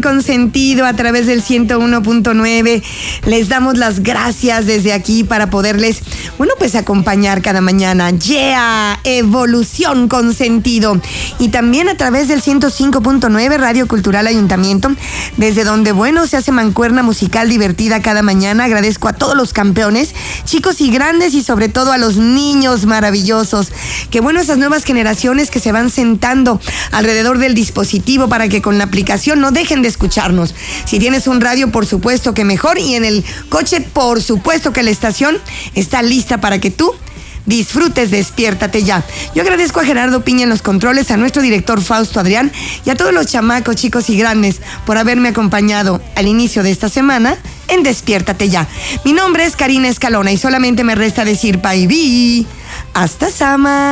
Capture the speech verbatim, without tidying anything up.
Consentido a través del ciento uno punto nueve. Les damos las gracias desde aquí para poderles, bueno, pues acompañar cada mañana. Yeah, Evolución Consentido. Y también a través del ciento cinco punto nueve, Radio Cultural Ayuntamiento, desde donde, bueno, se hace mancuerna musical divertida cada mañana. Agradezco a todos los campeones, chicos y grandes, y sobre todo a los niños maravillosos. Que bueno, esas nuevas generaciones que se van sentando alrededor del dispositivo para que con la aplicación no dejen de escucharnos. Si tienes un radio, por supuesto que mejor, y en el coche, por supuesto que la estación está lista para que tú disfrutes Despiértate Ya. Yo agradezco a Gerardo Piña en los controles, a nuestro director Fausto Adrián y a todos los chamacos, chicos y grandes por haberme acompañado al inicio de esta semana en Despiértate Ya. Mi nombre es Karina Escalona y solamente me resta decir bye bye. Hasta sama.